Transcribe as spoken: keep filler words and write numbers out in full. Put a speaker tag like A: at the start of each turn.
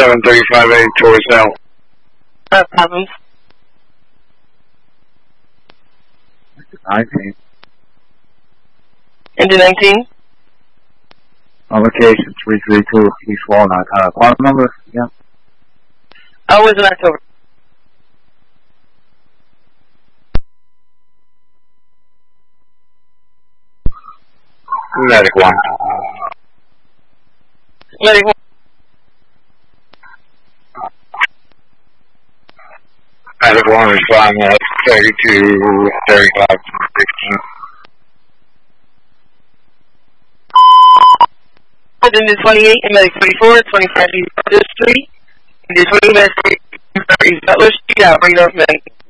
A: seven thirty-five A towards L.
B: Uh, problems.
C: nineteen.
B: Into nineteen.
C: On location, three three two, East Walnut. Uh, quantum number? Yeah.
B: Oh, it was in October.
A: Medic one.
B: Medic one.
A: Medic one responding at thirty-two, thirty-five, sixteen.
B: Into twenty-eight, and Medic twenty-four, twenty-five, East Street. Into twenty, Medic East Butler Street, out, bring it up, Medic.